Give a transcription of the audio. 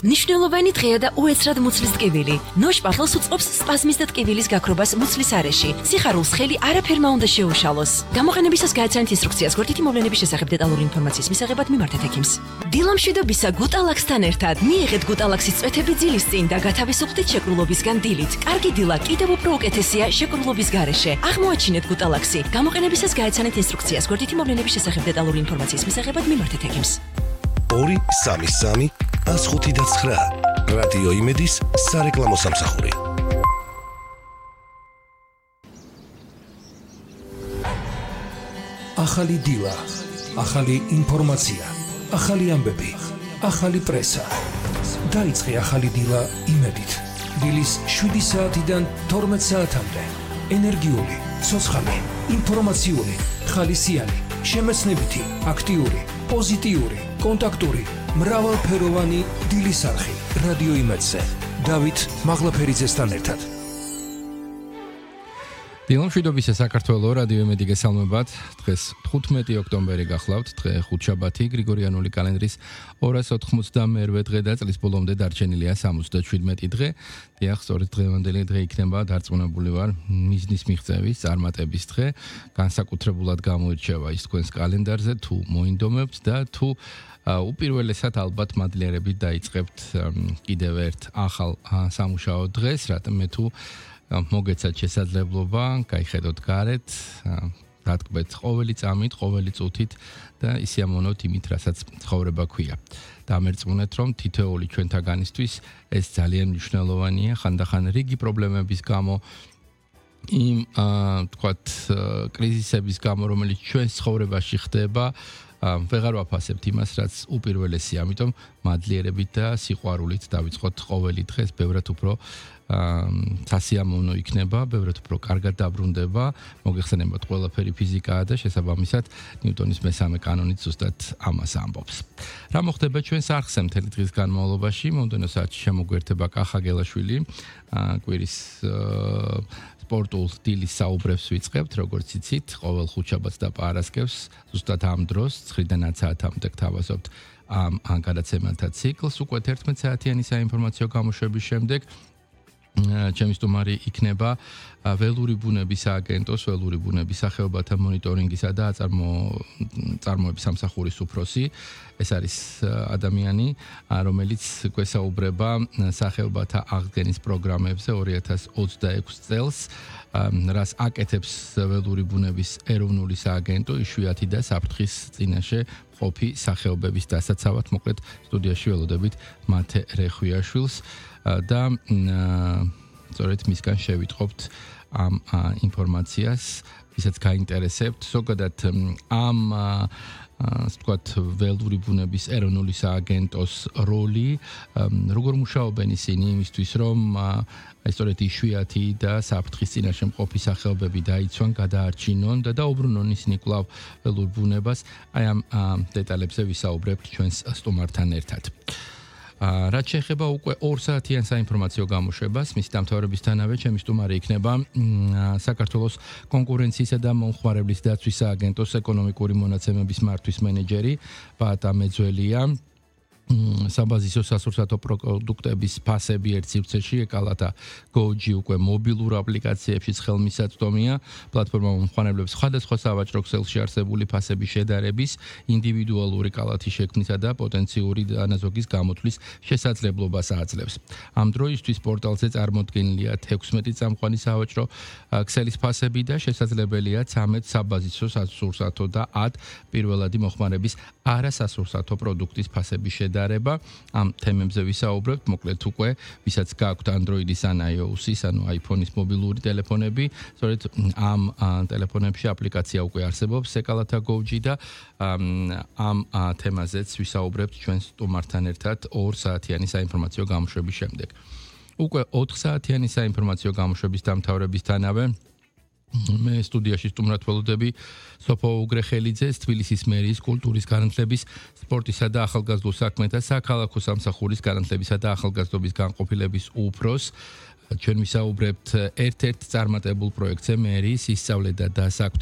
მნიშვნელოვანი დღეა და უეცრად მუცლის ტკივილი. ნოშ პარლოს უწყობს სპაზმის და ტკივილის გაქრობას მუცლის არეში. სიხარულს ხელი არაფერმა უნდა შეუშალოს. გამოყენებისას გააცანით ინსტრუქციას გვერდითი მოვლენების შესახებ დეტალური ინფორმაციის მისაღებად მიმართეთ ექიმს. დილამშვიდობისა გუტალაქსთან ერთად მიიღეთ გუტალაქსის წვეთები ძილის წინ და გათავისუფლდით შეკრულობისგან დილით. კარგი დილა კიდევ უფრო უკეთესია შეკრულობის გარეშე. აღმოაჩინეთ გუტალაქსი. გამოყენებისას გააცანით ინსტრუქციას გვერდითი მოვლენების შესახებ დეტალური ინფორმაციის მისაღებად მიმართეთ ექიმს. 233 159 რადიო იმედის სარეკლამო სამსახური. ახალი დილა, ახალი ინფორმაცია, ახალი ამბები, ახალი პრესა. დაიწყე ახალი დილა იმედით. დილის 7 საათიდან 12 საათამდე. ენერგიული, ცოცხალი, ინფორმაციული, ხალისიანი, შემეცნებითი, აქტიური, პოზიტიური, კონტაქტური, მრავალფეროვანი დილის არხი რადიო იმედზე. დავით მაღლაფერიძესთან ერთად. დილამშვიდობისა საქართველო რადიო იმედი გესალმებათ. დღეს 15 ოქტომბერი გახლავთ, დღე ხუთშაბათი, გრიგორიანული კალენდრის 291 დღე და წლის ბოლომდე დარჩენილია 77 დღე. დიახ, სწორედ დღევანდელი დღე იქნება დარწმუნებული ვარ მიზნის მიღწევის, წარმატების დღე. განსაკუთრებულად გამოირჩევა ის თქვენს კალენდარზე, თუ მოინდომებთ და თუ უპირველესად ალბათ მადლიერებით დაიწყებთ კიდევ ერთ ახალ სამუშაო დღეს, რატომ თუ მოგეცათ შესაძლებლობა, გაიხედოთ გარეთ, დატკბეთ ყოველი წამით, ყოველი წუთით და ისე ამონოთ იმით, რასაც ცხოვრება ქვია. დამერწმუნეთ, რომ თითოეული ჩვენთაგანისთვის ეს ძალიან მნიშვნელოვანია, ხანდახან რიგი პრობლემების გამო, იმ თქვათ კრიზისების გამო, რომელიც ჩვენს ცხოვრებაში ხდება, ვეღარ ვაფასებთ იმას, რაც უპირველესია, ამიტომ მადლიერებით და სიყვარულით დავიწყოთ ყოველი დღეს, ბევრად უფრო სასიამოვნო იქნება, ბევრად უფრო კარგად დაბრუნდება, მოგეხსენებათ ყველაფერი ფიზიკაა და შესაბამისად ნიუტონის მესამე კანონით ზუსტად ამას ამბობს. რა მოხდება ჩვენს არხზე მთელი დღის განმავლობაში? მომდევნო საათში შემოგვერთება კახა გელაშვილი, კვირის სპორტულ დილის საუბრებს ვიწყებთ, როგორც იცით, ყოველ ხუთშაბათს და პარასკევს, ზუსტად ამ დროს 9-დან 10 საათამდე გთავაზობთ ამ გადაცემათა ციკლს, უკვე 11 საათიანი საინფორმაციო გამოშვების შემდეგ. ჩემი სტუმარი იქნება ველური ბუნების სააგენტოს, ველური ბუნების სახეობათა მონიტორინგისა და წარმოების სამსახურის უფროსი. ეს არის ადამიანი, რომელიც გვესაუბრება სახეობათა აღდგენის პროგრამებზე 2026 წელს, რას აკეთებს ველური ბუნების ეროვნული სააგენტო, იშვიათი და საფრთხის წინაშე მყოფი სახეობების დასაცავად. მოკლედ სტუდიაში ველოდებით მათე რეხვიაშვილს და სწორედ მისგან შევიტყობთ ამ ინფორმაციას, ვისაც გაინტერესებთ. ზოგადად ამ ვთქვათ ველური ბუნების ეროვნული სააგენტოს როლი, როგორ მუშაობენ ისინი იმისთვის, რომ სწორედ იშვიათი და საფრთხის წინაშე მყოფი სახეობები დაიცვან, გადაარჩინონ და დაუბრუნონ ისინი კვლავ ველურ ბუნებას. აი ამ დეტალებზე ვისაუბრებთ ჩვენს სტუმართან ერთად. რაც შეეხება უკვე 2 საათიან საინფორმაციო გამოშვებას, მის დამთავრებისთანავე ჩემი სტუმარი იქნება საქართველოს კონკურენციისა და მომხმარებლის დაცვის სააგენტოს ეკონომიკური მონაცემების მართვის მენეჯერი ბატა მეძველია. საბაზისო სასურსათო პროდუქტების ფასები ერთ სივრცეში ეკალათა GoG უკვე მობილურ აპლიკაციებშიც ხელმისაწვდომია. პლატფორმა მომხმარებლებს სხვადასხვა სავაჭრო ქსელში არსებული ფასების შედარების, ინდივიდუალური კალათის შექმნისა და პოტენციური დანაზოგის გამოთვლის შესაძლებლობას აძლევს. ამ დროისთვის პორტალზე წარმოდგენილია 16 წამყვანი სავაჭრო ქსელის ფასები და შესაძლებელია 13 საბაზისო სასურსათო და 10 პირველადი მომხმარების არასასურსათო პროდუქტის ფასების შედარება. ამ თემებზე ვისაუბრებთ, მოკლედ უკვე ვისაც გაქვთ Android-ის ან iOS-ის, ანუ iPhone-ის მობილური ტელეფონები, სწორედ ამ ტელეფონებში აპლიკაცია უკვე არსებობს, ეკალათა GoG და ამ თემაზეც ვისაუბრებთ ჩვენს სტუმართან ერთად 2 საათიანი საინფორმაციო გამოშვების შემდეგ. უკვე 4 საათიანი საინფორმაციო გამოშვების დამთავრებისთანავე მე სტუდიაში სტუმრად ველოდები სოფო უგრეხელიძეს, თბილისის მერიის კულტურის განათლების, სპორტისა და ახალგაზრდულ საქმეთა საქალაქო სამსახურის განათლებისა და ახალგაზრდობის განყოფილების უფროსს. ჩვენ ვისაუბრებთ ერთ-ერთ წარმატებულ პროექტზე მერიის ისწავლე და დასაქმდა